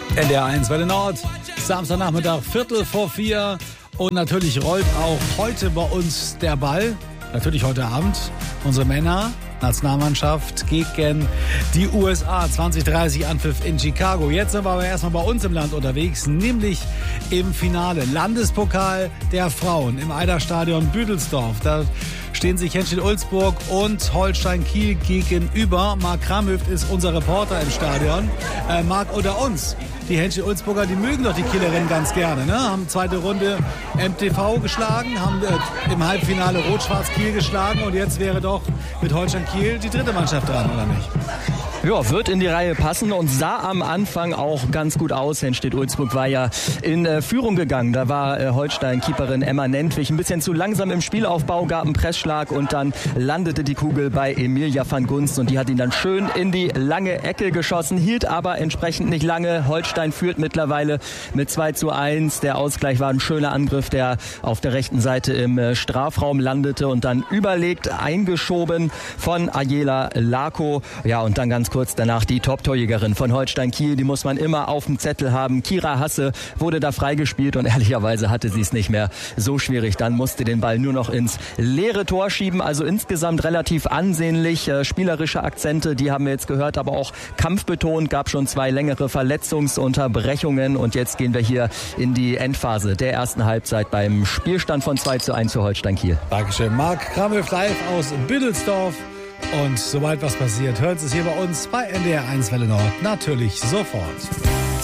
NDR1 Welle Nord, Samstagnachmittag, 3:45 und natürlich rollt auch heute bei uns der Ball, natürlich heute Abend, unsere Männer, Nationalmannschaft gegen die USA, 20:30 Anpfiff in Chicago. Jetzt sind wir aber erstmal bei uns im Land unterwegs, nämlich im Finale Landespokal der Frauen im Eiderstadion Büdelsdorf. Da stehen sich Henstedt-Ulzburg und Holstein Kiel gegenüber. Marc Kramhöft ist unser Reporter im Stadion. Marc, unter uns, die Henstedt-Ulzburger, die mögen doch die Kielerinnen ganz gerne, ne? Haben zweite Runde MTV geschlagen, haben im Halbfinale Rot-Schwarz Kiel geschlagen und jetzt wäre doch mit Holstein Kiel die dritte Mannschaft dran, oder nicht? Ja, wird in die Reihe passen und sah am Anfang auch ganz gut aus. Henstedt-Ulzburg war ja in Führung gegangen. Da war Holstein-Keeperin Emma Nentwich ein bisschen zu langsam im Spielaufbau, gab einen Pressschlag und dann landete die Kugel bei Emilia van Gunst und die hat ihn dann schön in die lange Ecke geschossen, hielt aber entsprechend nicht lange. Holstein führt mittlerweile mit 2:1. Der Ausgleich war ein schöner Angriff, der auf der rechten Seite im Strafraum landete und dann überlegt eingeschoben von Ayela Lako. Ja, und dann ganz kurz danach die Top-Torjägerin von Holstein Kiel, die muss man immer auf dem Zettel haben. Kira Hasse wurde da freigespielt und ehrlicherweise hatte sie es nicht mehr so schwierig. Dann musste den Ball nur noch ins leere Tor schieben. Also insgesamt relativ ansehnlich. Spielerische Akzente, die haben wir jetzt gehört, aber auch kampfbetont. Gab schon 2 längere Verletzungsunterbrechungen und jetzt gehen wir hier in die Endphase der ersten Halbzeit beim Spielstand von 2:1 für Holstein Kiel. Dankeschön. Marc Kramhöft live aus Büdelsdorf. Und sobald was passiert, hört es hier bei uns bei NDR1 Welle Nord natürlich sofort.